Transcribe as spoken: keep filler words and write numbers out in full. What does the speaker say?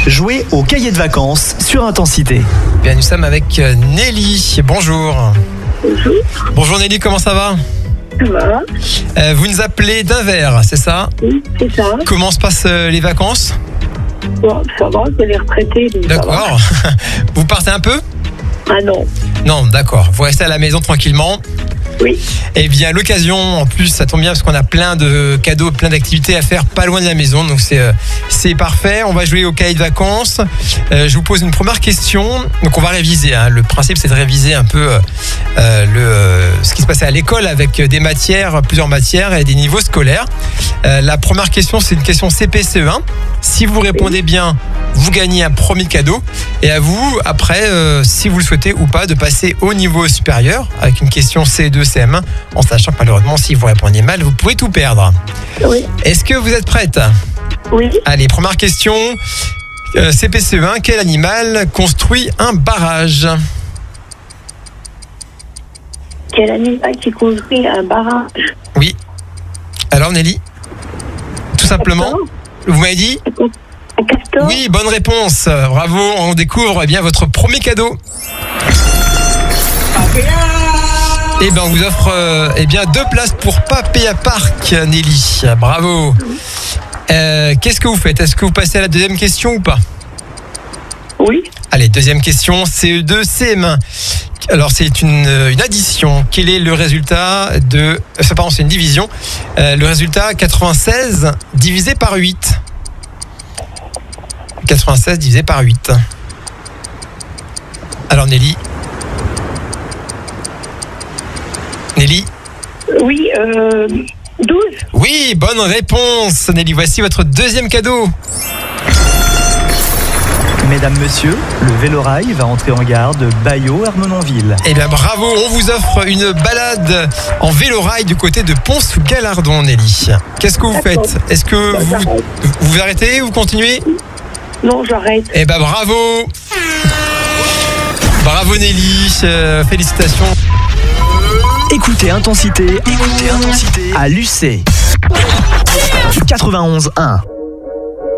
Jouez au cahier de vacances sur Intensité. Bien, nous sommes avec Nelly. Bonjour. Bonjour. Bonjour Nelly, comment ça va? Ça va? euh, Vous nous appelez d'Anvers, c'est ça? Oui, c'est ça. Comment se passent euh, les vacances? Bon, ça va, c'est les retraités. donc ça va. D'accord. Vous partez un peu? Ah non. Non, d'accord. Vous restez à la maison tranquillement. Oui. Eh bien, l'occasion, en plus, ça tombe bien parce qu'on a plein de cadeaux, plein d'activités à faire pas loin de la maison. Donc, c'est, euh, c'est parfait. On va jouer au cahier de vacances. Euh, je vous pose une première question. Donc, on va réviser. Hein. Le principe, c'est de réviser un peu euh, le, euh, ce qui se passait à l'école avec des matières, plusieurs matières et des niveaux scolaires. Euh, la première question, c'est une question C P C E un. Si vous répondez bien, vous gagnez un premier cadeau. Et à vous, après, euh, si vous le souhaitez ou pas, de passer au niveau supérieur avec une question C deux, C M un, en sachant que malheureusement, si vous répondez mal, vous pouvez tout perdre. Oui. Est-ce que vous êtes prête? Oui. Allez, première question. Euh, C P C E un, quel animal construit un barrage? Quel animal qui construit un barrage? Oui. Alors Nelly? Tout simplement. Castor. Vous m'avez dit? Un castor? Oui, bonne réponse. Bravo, on découvre eh bien votre premier cadeau. Eh bien, on vous offre euh, eh bien, deux places pour Papéa Park, Nelly. Bravo. Euh, qu'est-ce que vous faites? Est-ce que vous passez à la deuxième question ou pas? Oui. Allez, deuxième question, C E deux, C M un. Alors, c'est une, une addition. Quel est le résultat de... Euh, pardon, c'est une division. Euh, le résultat, quatre-vingt-seize divisé par huit. quatre-vingt-seize divisé par huit. Alors, Nelly? Nelly? Oui, euh, douze. Oui, bonne réponse, Nelly. Voici votre deuxième cadeau. Mesdames, Messieurs, le Vélorail va entrer en gare de Baillot-Ermenonville. Eh bien, bravo. On vous offre une balade en vélorail du côté de Pont-sous-Galardon, Nelly. Qu'est-ce que vous D'accord. faites? Est-ce que Bah, vous, j'arrête. vous arrêtez? Vous continuez? Non, j'arrête. Eh bien, bravo. Bravo, Nelly. Euh, félicitations. Écoutez Intensité, écoutez Intensité à l'U C quatre-vingt-onze un.